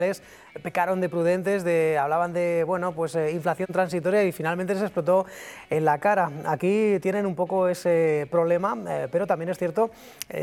pecaron de prudentes, hablaban de inflación transitoria y finalmente les explotó en la cara. Aquí tienen un poco ese problema, pero también es cierto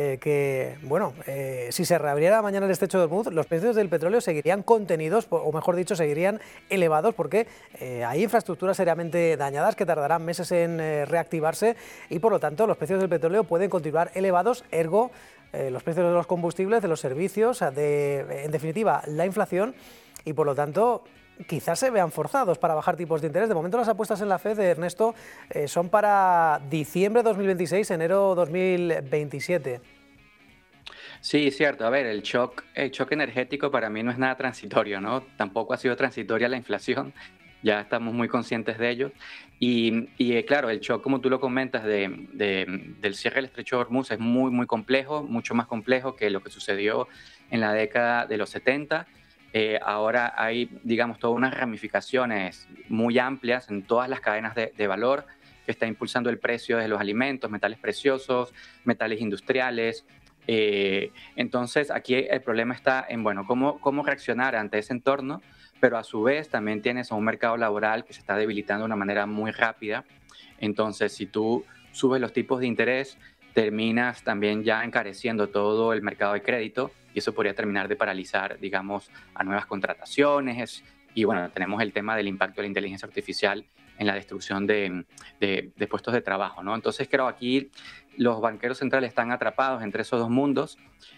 si se reabriera mañana el estrecho de Hormuz, los precios del petróleo seguirían contenidos, o mejor dicho, seguirían elevados, porque hay infraestructuras seriamente dañadas que tardarán meses en reactivarse y por lo tanto los precios del petróleo pueden continuar elevados, ergo los precios de los combustibles, de los servicios, en definitiva, la inflación y, por lo tanto, quizás se vean forzados para bajar tipos de interés. De momento, las apuestas en la FED, Ernesto, son para diciembre de 2026, enero 2027. Sí, cierto. A ver, el shock energético para mí no es nada transitorio, ¿no? Tampoco ha sido transitoria la inflación, ya estamos muy conscientes de ello. Claro, el shock, como tú lo comentas, del cierre del estrecho de Hormuz es muy, muy complejo, mucho más complejo que lo que sucedió en la década de los 70. Ahora hay, digamos, todas unas ramificaciones muy amplias en todas las cadenas de valor que está impulsando el precio de los alimentos, metales preciosos, metales industriales. Entonces, aquí el problema está en, bueno, cómo reaccionar ante ese entorno, pero a su vez también tienes a un mercado laboral que se está debilitando de una manera muy rápida. Entonces, si tú subes los tipos de interés, terminas también ya encareciendo todo el mercado de crédito y eso podría terminar de paralizar, digamos, a nuevas contrataciones. Y bueno, tenemos el tema del impacto de la inteligencia artificial en la destrucción de puestos de trabajo, ¿no? Entonces, creo aquí los banqueros centrales están atrapados entre esos dos mundos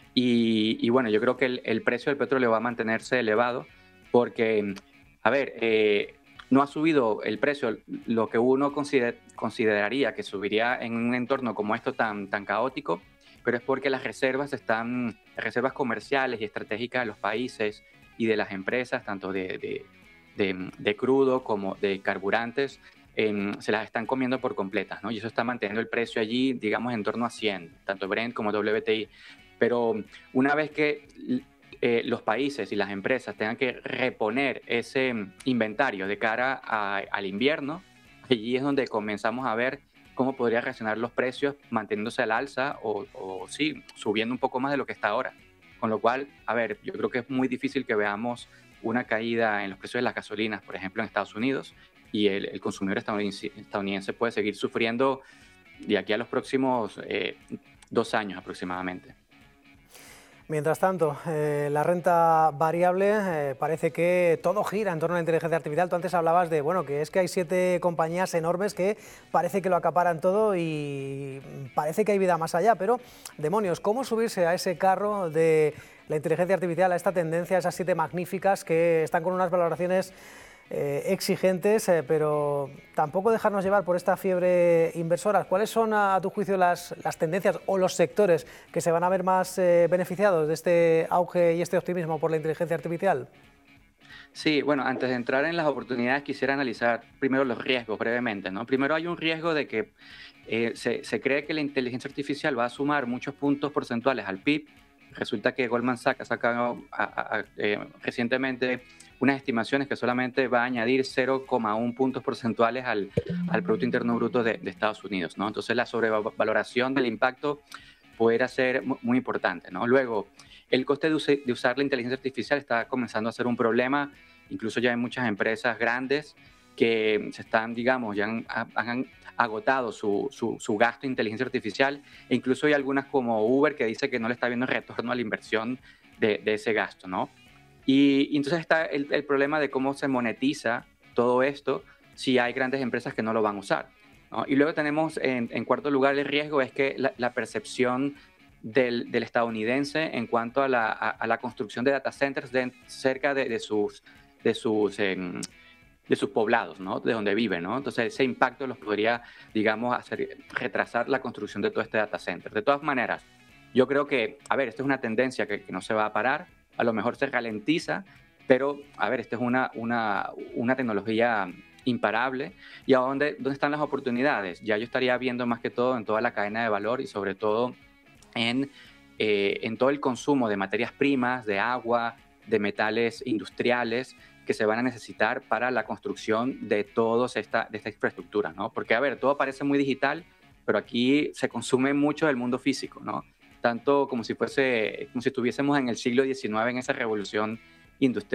bueno, yo creo que el precio del petróleo va a mantenerse elevado porque, a ver, no ha subido el precio, lo que uno consideraría que subiría en un entorno como esto tan caótico, pero es porque las reservas comerciales y estratégicas de los países y de las empresas, tanto de crudo como de carburantes, se las están comiendo por completas, ¿no? Y eso está manteniendo el precio allí, digamos, en torno a 100, tanto Brent como WTI. Pero una vez que los países y las empresas tengan que reponer ese inventario de cara al invierno, allí es donde comenzamos a ver cómo podrían reaccionar los precios manteniéndose al alza o sí, subiendo un poco más de lo que está ahora. Con lo cual, a ver, yo creo que es muy difícil que veamos una caída en los precios de las gasolinas, por ejemplo, en Estados Unidos, y el consumidor estadounidense puede seguir sufriendo de aquí a los próximos 2 años aproximadamente. Mientras tanto, la renta variable parece que todo gira en torno a la inteligencia artificial. Tú antes hablabas de que es que hay 7 compañías enormes que parece que lo acaparan todo y parece que hay vida más allá, pero demonios, ¿cómo subirse a ese carro de la inteligencia artificial, a esta tendencia, a esas 7 magníficas que están con unas valoraciones exigentes, pero tampoco dejarnos llevar por esta fiebre inversora? ¿Cuáles son, a tu juicio, las tendencias o los sectores que se van a ver más beneficiados de este auge y este optimismo por la inteligencia artificial? Sí, bueno, antes de entrar en las oportunidades quisiera analizar primero los riesgos brevemente, ¿no? Primero hay un riesgo de que se cree que la inteligencia artificial va a sumar muchos puntos porcentuales al PIB. Resulta que Goldman Sachs ha sacado recientemente unas estimaciones que solamente va a añadir 0,1 puntos porcentuales al Producto Interno Bruto de Estados Unidos, ¿no? Entonces la sobrevaloración del impacto pudiera ser muy importante, ¿no? Luego, el coste de usar la inteligencia artificial está comenzando a ser un problema. Incluso ya hay muchas empresas grandes que se están, digamos, ya han agotado su gasto en inteligencia artificial, e incluso hay algunas como Uber que dice que no le está viendo retorno a la inversión de ese gasto, ¿no? Y entonces está el problema de cómo se monetiza todo esto si hay grandes empresas que no lo van a usar, ¿no? Y luego tenemos en cuarto lugar el riesgo es que la percepción del estadounidense en cuanto a la construcción de data centers cerca de sus poblados, ¿no? De donde viven, ¿no? Entonces ese impacto los podría, digamos, retrasar la construcción de todo este data center. De todas maneras, yo creo que, a ver, esto es una tendencia que no se va a parar, a lo mejor se ralentiza, pero, a ver, esta es una tecnología imparable. ¿Y a dónde están las oportunidades? Ya yo estaría viendo más que todo en toda la cadena de valor y sobre todo en todo el consumo de materias primas, de agua, de metales industriales que se van a necesitar para la construcción de toda esta infraestructura, ¿no? Porque, a ver, todo parece muy digital, pero aquí se consume mucho del mundo físico, ¿no? Tanto como si estuviésemos en el siglo XIX, en esa revolución industrial.